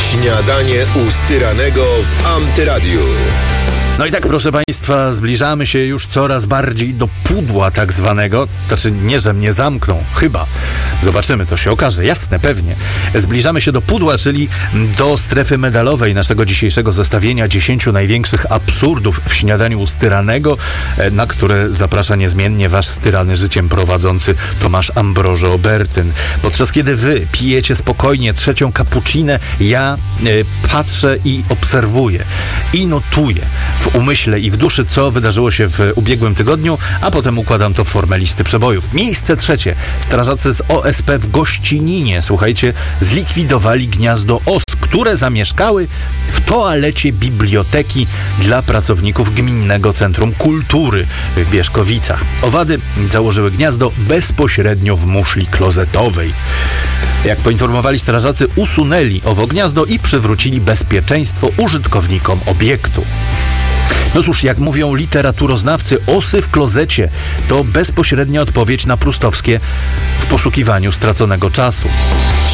Śniadanie u Styranego w Antyradiu. No i tak, proszę Państwa, zbliżamy się już coraz bardziej do pudła tak zwanego. Znaczy, nie, że mnie zamkną, chyba. Zobaczymy, to się okaże, jasne, pewnie. Zbliżamy się do pudła, czyli do strefy medalowej naszego dzisiejszego zestawienia 10 największych absurdów w śniadaniu u Styranego, na które zaprasza niezmiennie wasz styrany życiem prowadzący Tomasz Ambrożo Obertyn. Podczas kiedy wy pijecie spokojnie trzecią cappuccinę, ja patrzę i obserwuję i notuję w umyśle i w duszy, co wydarzyło się w ubiegłym tygodniu, a potem układam to w formę listy przebojów. Miejsce trzecie. Strażacy z OSP w Gościninie, słuchajcie, zlikwidowali gniazdo os, które zamieszkały w toalecie biblioteki dla pracowników Gminnego Centrum Kultury w Bieszkowicach. Owady założyły gniazdo bezpośrednio w muszli klozetowej. Jak poinformowali strażacy, usunęli owo gniazdo i przywrócili bezpieczeństwo użytkownikom obiektu. No cóż, jak mówią literaturoznawcy, osy w klozecie to bezpośrednia odpowiedź na prustowskie w poszukiwaniu straconego czasu.